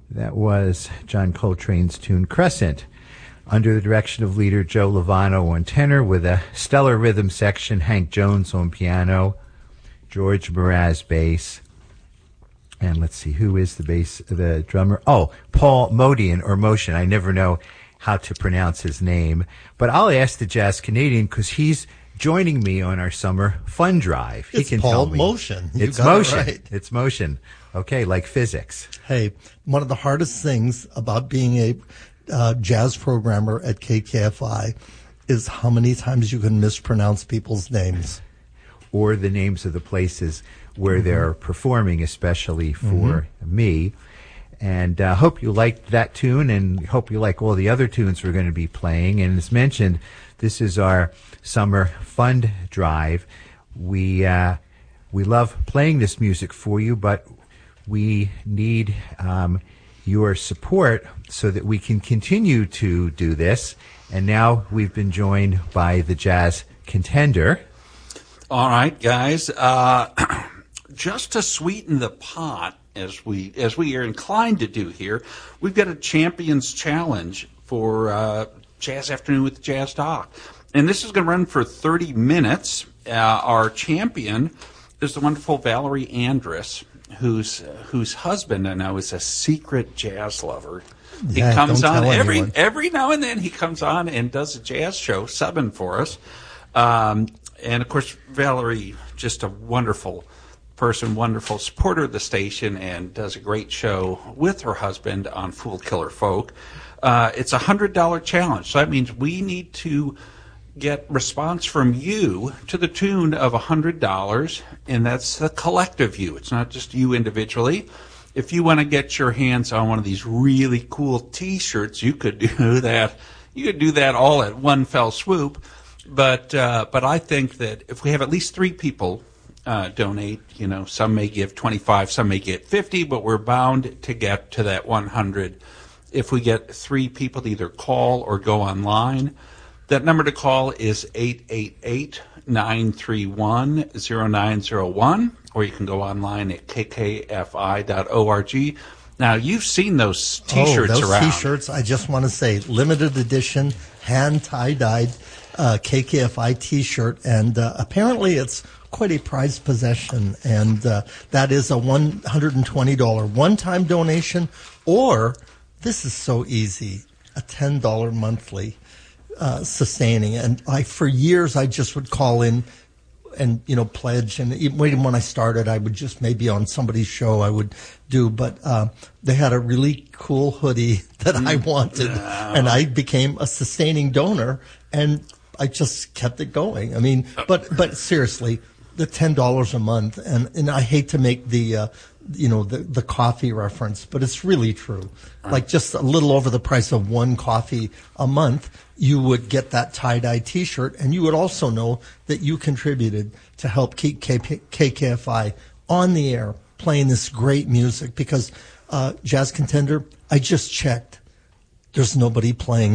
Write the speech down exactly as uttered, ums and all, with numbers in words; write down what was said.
That was John Coltrane's tune Crescent, under the direction of leader Joe Lovano on tenor, with a stellar rhythm section, Hank Jones on piano, George Mraz bass, and let's see, who is the bass, the drummer? Oh, Paul Modian, or Motion. I never know how to pronounce his name, but I'll ask the Jazz Canadian because he's joining me on our summer fun drive. It's he can Paul tell me. Motion. You It's got motion. It right. It's motion. Okay, like physics. Hey, one of the hardest things about being a uh, jazz programmer at K K F I is how many times you can mispronounce people's names. Or the names of the places where mm-hmm. they're performing, especially for mm-hmm. me. And I uh, hope you liked that tune, and hope you like all the other tunes we're going to be playing. And as mentioned, this is our summer fund drive. We uh, we love playing this music for you, but we need um, your support so that we can continue to do this. And now we've been joined by the Jazz Contender. All right, guys. Uh, just to sweeten the pot, as we as we are inclined to do here, we've got a Champions Challenge for uh, Jazz Afternoon with the Jazz Doc. And this is going to run for thirty minutes. Uh, our champion is the wonderful Valerie Andrus, whose uh, whose husband I know is a secret jazz lover. He yeah, comes don't on tell every anyone. every now and then. He comes on and does a jazz show, subbing for us. Um, and of course, Valerie, just a wonderful person, wonderful supporter of the station, and does a great show with her husband on Fool Killer Folk. Uh, it's a hundred dollar challenge, so that means we need to get response from you to the tune of one hundred dollars, and that's the collective you. It's not just you individually. If you want to get your hands on one of these really cool T-shirts, you could do that. You could do that all at one fell swoop. But uh, but I think that if we have at least three people uh, donate, you know, some may give twenty-five, some may get fifty, but we're bound to get to that one hundred. If we get three people to either call or go online, that number to call is eight eight eight, nine three one, zero nine zero one, or you can go online at k k f i dot org. Now, you've seen those T-shirts oh, those around. T-shirts, I just want to say, limited edition, hand tie-dyed uh, K K F I T-shirt, and uh, apparently it's quite a prized possession, and uh, that is a one hundred twenty dollars one-time donation, or, this is so easy, a ten dollars monthly uh, sustaining. And I, for years, I just would call in and, you know, pledge. And even when I started, I would just maybe on somebody's show I would do. But uh, they had a really cool hoodie that I wanted, no. and I became a sustaining donor, and I just kept it going. I mean, but but seriously, the ten dollars a month, and, and I hate to make the, uh, you know, the, the coffee reference, but it's really true. Right. Like just a little over the price of one coffee a month, you would get that tie-dye T-shirt, and you would also know that you contributed to help keep K K F I on the air, playing this great music, because uh, Jazz Contender, I just checked. There's nobody playing